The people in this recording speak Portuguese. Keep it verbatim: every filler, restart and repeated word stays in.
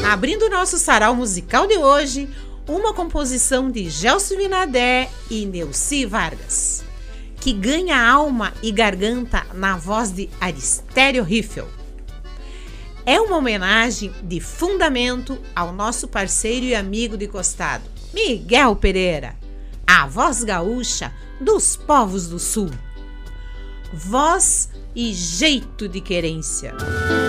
Abrindo o nosso sarau musical de hoje, uma composição de Gelson Minadé e Neuci Vargas, que ganha alma e garganta na voz de Aristério Riffel. É uma homenagem de fundamento ao nosso parceiro e amigo de costado, Miguel Pereira, a voz gaúcha dos povos do sul. Voz e jeito de querência.